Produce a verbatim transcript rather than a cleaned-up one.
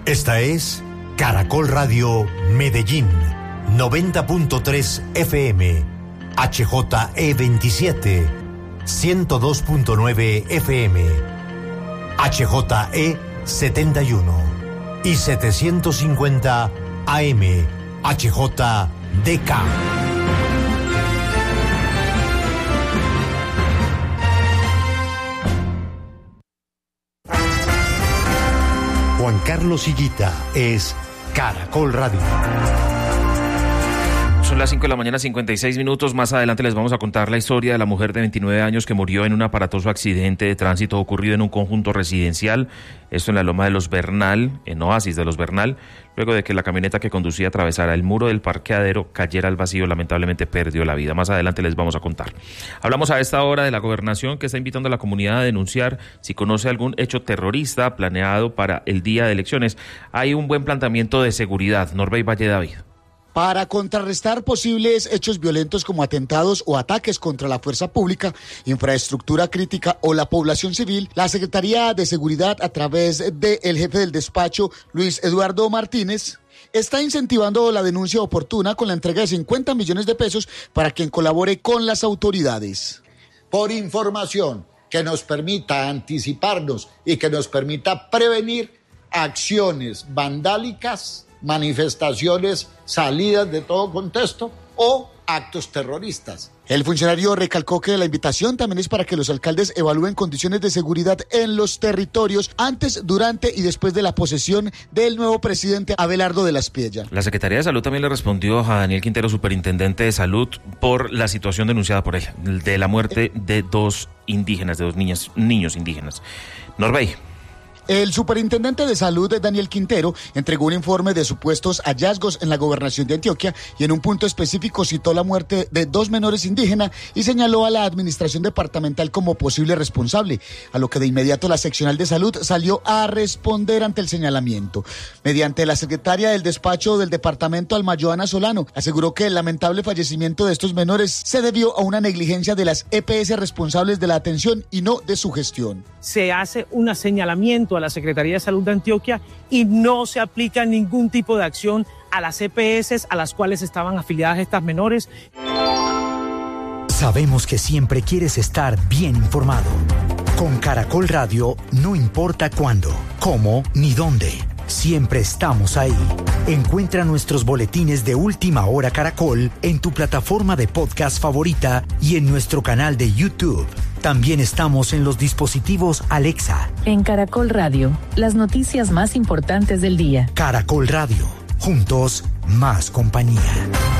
Esta es Caracol Radio Medellín, noventa punto tres F M, H J E veintisiete, ciento dos punto nueve F M, H J E setenta y uno y setecientos cincuenta A M, H J D K. Juan Carlos Higuita es Caracol Radio. Son las cinco de la mañana, cincuenta y seis minutos. Más adelante les vamos a contar la historia de la mujer de veintinueve años que murió en un aparatoso accidente de tránsito ocurrido en un conjunto residencial, esto en la Loma de los Bernal, en Oasis de los Bernal, luego de que la camioneta que conducía atravesara el muro del parqueadero, cayera al vacío, lamentablemente perdió la vida. Más adelante les vamos a contar. Hablamos a esta hora de la gobernación, que está invitando a la comunidad a denunciar si conoce algún hecho terrorista planeado para el día de elecciones. Hay un buen planteamiento de seguridad. Norbey Valle David. Para contrarrestar posibles hechos violentos como atentados o ataques contra la fuerza pública, infraestructura crítica o la población civil, la Secretaría de Seguridad, a través del jefe del despacho, Luis Eduardo Martínez, está incentivando la denuncia oportuna con la entrega de cincuenta millones de pesos para quien colabore con las autoridades. Por información que nos permita anticiparnos y que nos permita prevenir acciones vandálicas, manifestaciones salidas de todo contexto o actos terroristas. El funcionario recalcó que la invitación también es para que los alcaldes evalúen condiciones de seguridad en los territorios antes, durante y después de la posesión del nuevo presidente Abelardo de la Espriella. La Secretaría de Salud también le respondió a Daniel Quintero, superintendente de Salud, por la situación denunciada por ella, de la muerte de dos indígenas, de dos niñas, niños indígenas. Norbey. El superintendente de Salud, Daniel Quintero, entregó un informe de supuestos hallazgos en la gobernación de Antioquia y en un punto específico citó la muerte de dos menores indígenas y señaló a la administración departamental como posible responsable, a lo que de inmediato la seccional de Salud salió a responder ante el señalamiento. Mediante la secretaria del despacho del departamento, Alma Joana Solano, aseguró que el lamentable fallecimiento de estos menores se debió a una negligencia de las E P S responsables de la atención y no de su gestión. Se hace un señalamiento a la Secretaría de Salud de Antioquia y no se aplica ningún tipo de acción a las E P S a las cuales estaban afiliadas estas menores. Sabemos que siempre quieres estar bien informado. Con Caracol Radio, no importa cuándo, cómo ni dónde, siempre estamos ahí. Encuentra nuestros boletines de Última Hora Caracol en tu plataforma de podcast favorita y en nuestro canal de YouTube. También estamos en los dispositivos Alexa. En Caracol Radio, las noticias más importantes del día. Caracol Radio, juntos, más compañía.